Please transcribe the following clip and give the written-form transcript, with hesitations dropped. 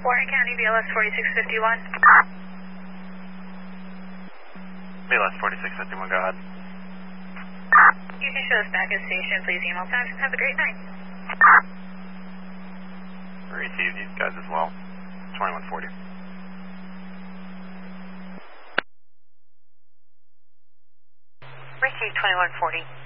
Warren County, BLS 4651. BLS 4651, go ahead. You can show us back at station, please email times. Have a great night. Receive these guys as well. 2140. Receive 2140.